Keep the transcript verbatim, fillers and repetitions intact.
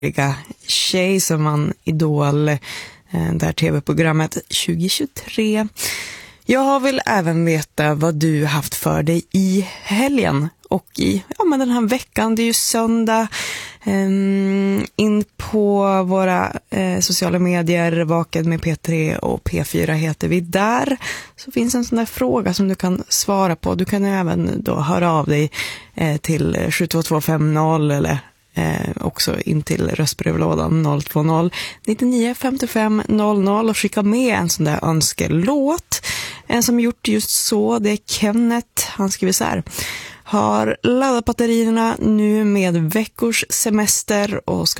tjej som vann Idol, det här tv-programmet tjugohundratjugotre. Jag vill även veta vad du haft för dig i helgen och i ja, men den här veckan. Det är ju söndag. Um, in på våra eh, sociala medier, Vaken med P tre och P fyra heter vi där. Så finns en sån där fråga som du kan svara på. Du kan även då höra av dig eh, till sju två två fem noll eller Eh, också in till röstbrevlådan noll två noll nittionio femtiofem noll noll och skicka med en sån där önskelåt. En som gjort just så, det är Kenneth. Han skriver så här: har laddat batterierna nu med veckors semester och ska